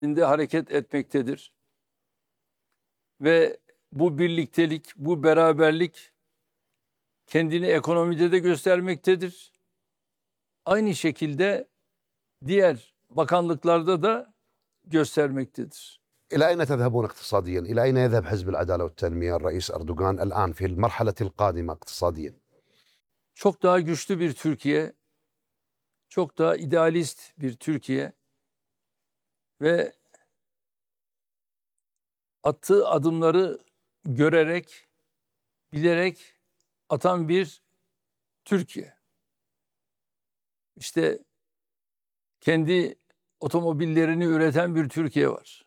hareket etmektedir. Ve bu birliktelik, bu beraberlik kendini ekonomide de göstermektedir. Aynı şekilde diğer bakanlıklarda da göstermektedir. إلى أين تذهبون اقتصاديا؟ إلى أين يذهب حزب العدالة والتنمية الرئيس أردوغان الآن في المرحلة القادمة اقتصاديا؟ Çok daha güçlü bir Türkiye, çok daha idealist bir Türkiye ve attığı adımları görerek, bilerek atan bir Türkiye. İşte kendi otomobillerini üreten bir Türkiye var.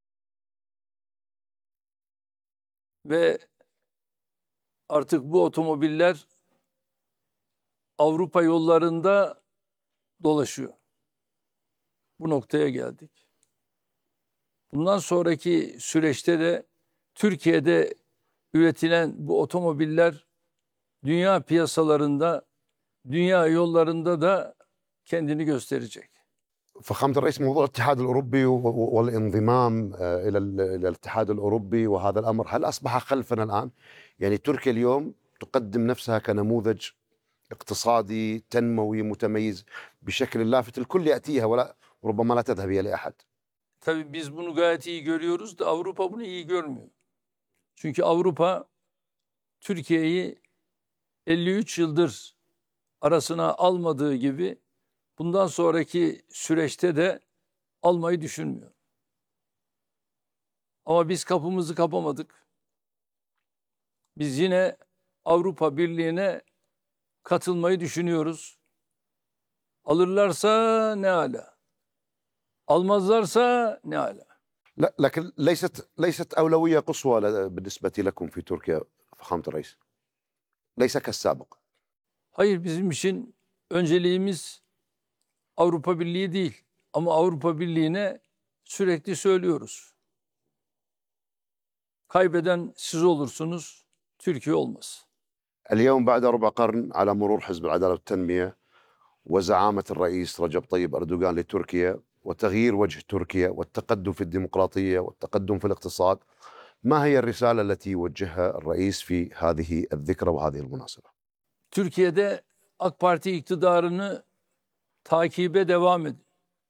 Ve artık bu otomobiller Avrupa yollarında dolaşıyor. Bu noktaya geldik. Bundan sonraki süreçte de Türkiye'de üretilen bu otomobiller dünya piyasalarında, dünya yollarında da kendini gösterecek. فخامة الرئيس موضوع الاتحاد الأوروبي والانضمام إلى الاتحاد الأوروبي وهذا الأمر هل أصبح خلفنا الآن؟ يعني تركيا اليوم تقدم نفسها كنموذج اقتصادي تنموي متميز بشكل لافت الكل يأتيها ولا ربما لا تذهب إلى أحد. Tabii biz bunu gayet iyi görüyoruz da Avrupa bunu iyi görmüyor. Çünkü Avrupa Türkiye'yi 53 yıldır arasına almadığı gibi bundan sonraki süreçte de almayı düşünmüyor. Ama biz kapımızı kapamadık. Biz yine Avrupa Birliği'ne katılmayı düşünüyoruz. Alırlarsa ne ala. Almazlarsa ne ala. لا لكن ليست أولوية قصوى بالنسبة لكم في تركيا فخامة الرئيس. ليس كالسابق. Hayır, bizim için önceliğimiz Avrupa Birliği değil. Ama Avrupa Birliği'ne sürekli söylüyoruz. Kaybeden siz olursunuz, Türkiye olmaz. اليوم بعد ربع قرن على مرور حزب العدالة والتنمية وزعامة الرئيس رجب طيب أردوغان لتركيا وتغيير وجه تركيا والتقدم في الديمقراطية والتقدم في الاقتصاد، ما هي الرسالة التي يوجهها الرئيس في هذه الذكرى وهذه المناسبة؟ Türkiye'de AK Parti iktidarını takibe devam edin.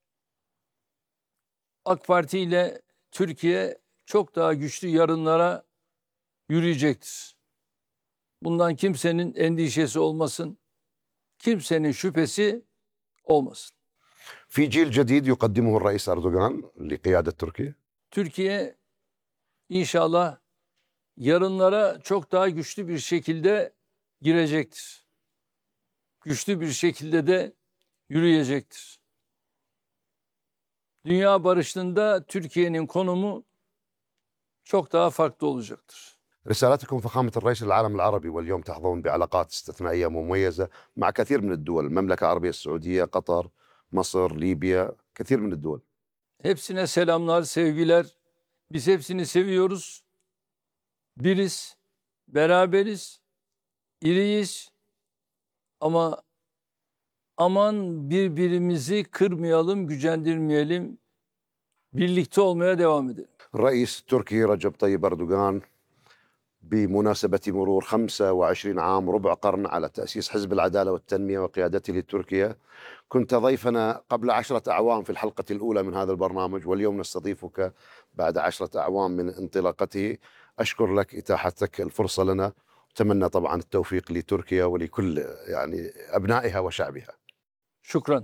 AK Parti ile Türkiye çok daha güçlü yarınlara yürüyecektir. Bundan kimsenin endişesi olmasın, kimsenin şüphesi olmasın. في جيل جديد يقدمه الرئيس أردوغان لقيادة تركيا. Türkiye inşallah yarınlara çok daha güçlü bir şekilde girecektir. Güçlü bir şekilde de yürüyecektir. Dünya barışında Türkiye'nin konumu çok daha farklı olacaktır. رسالتكم فخامة الرئيس للعالم العربي واليوم تحظون بعلاقات استثنائية مميزة مع كثير من الدول، المملكة العربية السعودية، قطر، مصر، ليبيا، كثير من الدول. Hepsine selamlar, sevgiler. Biz hepsini seviyoruz. Biriz, beraberiz, iriyiz. Ama aman birbirimizi kırmayalım, gücendirmeyelim. Birlikte olmaya devam edelim. الرئيس التركي رجب طيب أردوغان بمناسبة مرور 25 عام ربع قرن على تأسيس حزب العدالة والتنمية وقيادته لتركيا، كنت ضيفنا قبل 10 أعوام في الحلقة الأولى من هذا البرنامج، واليوم نستضيفك بعد 10 أعوام من انطلاقته. أشكر لك إتاحتك الفرصة لنا، أتمنى طبعا التوفيق لتركيا ولكل يعني أبنائها وشعبها. Şükran.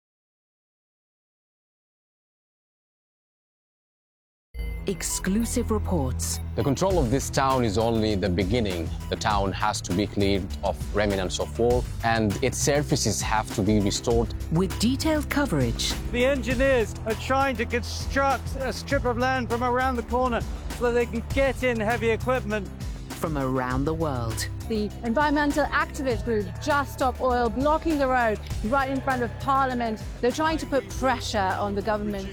Exclusive reports. The control of this town is only the beginning. The town has to be cleared of remnants of war, and its surfaces have to be restored. With detailed coverage. The engineers are trying to construct a strip of land from around the corner so that they can get in heavy equipment. From around the world. The environmental activist group Just Stop Oil blocking the road right in front of Parliament. They're trying to put pressure on the government.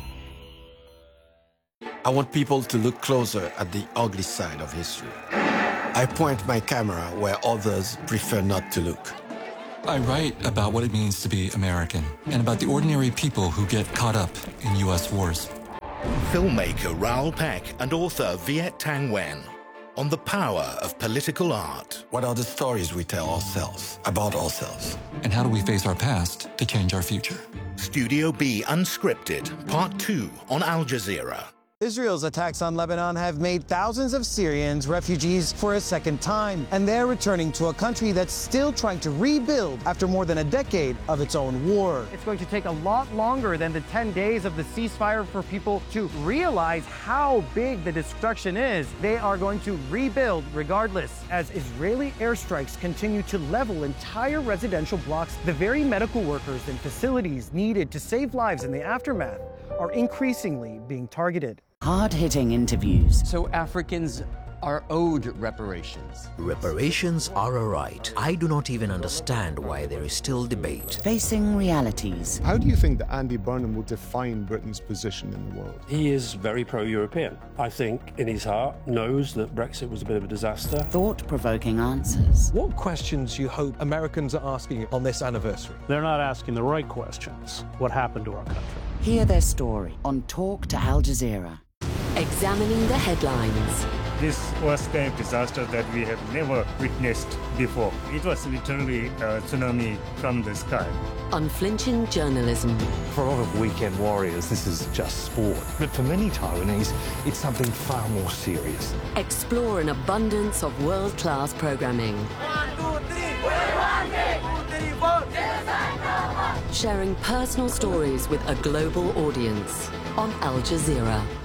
I want people to look closer at the ugly side of history. I point my camera where others prefer not to look. I write about what it means to be American and about the ordinary people who get caught up in U.S. wars. Filmmaker Raoul Peck and author Viet Thanh Nguyen on the power of political art. What are the stories we tell ourselves about ourselves? And how do we face our past to change our future? Studio B Unscripted, Part 2 on Al Jazeera. Israel's attacks on Lebanon have made thousands of Syrians refugees for a second time, and they're returning to a country that's still trying to rebuild after more than a decade of its own war. It's going to take a lot longer than the 10 days of the ceasefire for people to realize how big the destruction is. They are going to rebuild regardless, as Israeli airstrikes continue to level entire residential blocks. The very medical workers and facilities needed to save lives in the aftermath are increasingly being targeted. Hard-hitting interviews. So Africans are owed reparations. Reparations are a right. I do not even understand why there is still debate. Facing realities. How do you think that Andy Burnham will define Britain's position in the world? He is very pro-European. I think in his heart knows that Brexit was a bit of a disaster. Thought-provoking answers. What questions do you hope Americans are asking on this anniversary? They're not asking the right questions. What happened to our country? Hear their story on Talk to Al Jazeera. Examining the headlines. This was kind of disaster that we have never witnessed before. It was literally a tsunami from the sky. Unflinching journalism. For a lot of weekend warriors, this is just sport. But for many Taiwanese, it's something far more serious. Explore an abundance of world-class programming. 1, 2, 3, 1, 2, 3, 4. Sharing personal stories with a global audience on Al Jazeera.